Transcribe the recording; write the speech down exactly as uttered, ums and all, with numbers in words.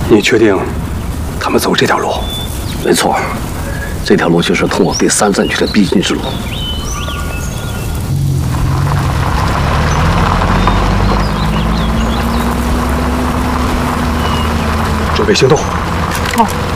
你确定他们走这条路？ 没错，这条路就是通往第三战区的必经之路。 准备行动。 好。